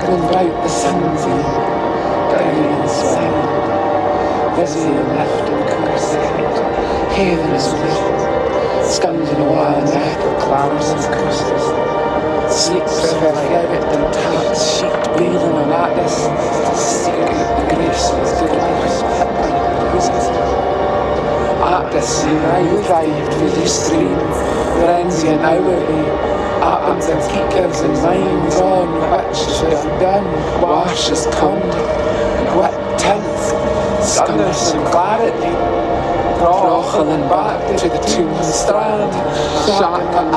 and bright the sun's in, down and swell, busy and left and cursed, heathen is lit, scunging a while and echo clouds and curses, sleeps river rabbit and tarts, sheet bathing on atlas, seeking the grace of good life, Atlas, I thrived with the stream, frenzy and hourly, atoms and keekers and minds on which should have done, wash as conduct, wit tints, scunner's and clarity, brochel and back to the tomb and strand, shark and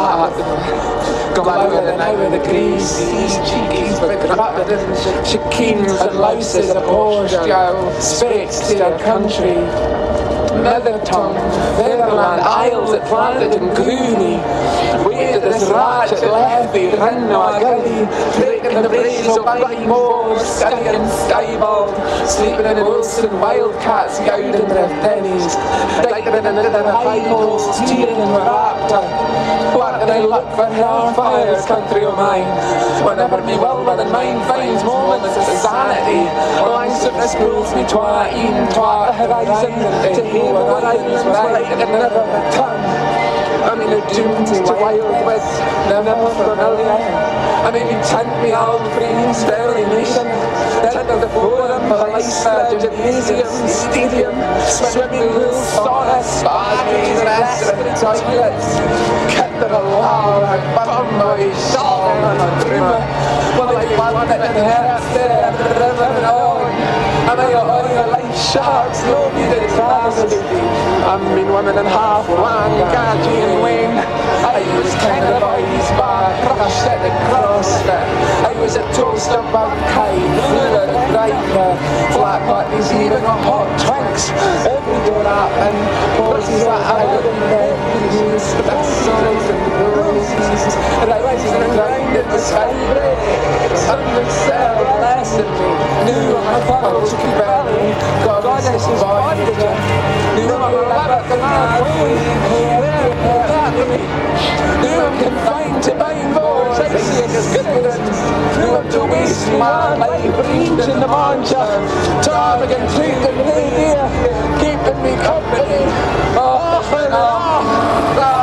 glower and hour the grease, these cheekies but rapid and chickens and louses abhorred, spirits to their country, Nether tongue, Netherland, isles that planted and grew me. Waited this ratchet levy, rin no a gully, breaking the braes of big moors, sky and skybald, sleeping in Wilson wildcats, gowding their pennies, diving in the high holes, tearing and raptor. What can I look for our fires, country of mine? Whenever me will within mind finds moments of sanity, langsomeness pulls me twa even twa horizon, to haven what I was right and never return. I mean, it doomed to wild with, never familiar. I mean, you tent me all free, spelling nation, tent of the forum, police, gymnasium, stadium, swimming pools, saunas, spas, restaurant, toilets, kit of a law, a bum boy, shawl, and a dreamer. Well, like one that inherits there, the river and on. And I got all like sharks, no me the travesty. I mean, women and half, one, Gaji and Wayne. I was kind of boys bar, crushed at the CrossFit. I was a toast of mankind, fluid and grinder, flat buttons, even on hot twinks. Every door up and poses that I wouldn't use, pistols and roses. And I was in the grind in the sky breaks, undersell, less than me. Knew my puddles could belly, goddess is bondage. Knew I would let up the mad knew I'm confined to my boards, I see it as good knew I'm to waste my life, breathed in the manger, ptarmigan, treat and reindeer, keeping me company, off and off.